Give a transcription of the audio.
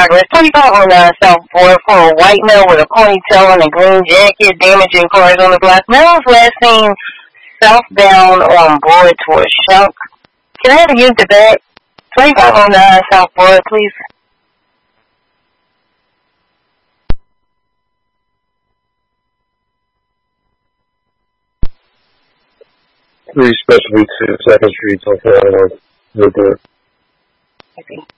progress. 2509 Southport for a white male with a ponytail and a green jacket, damaging cars on the block. Male was last seen southbound on Board towards Shunk. Can I have a unit back? 2509 Southport, please. Three Specialty 2, 2nd Street, South Carolina. Okay.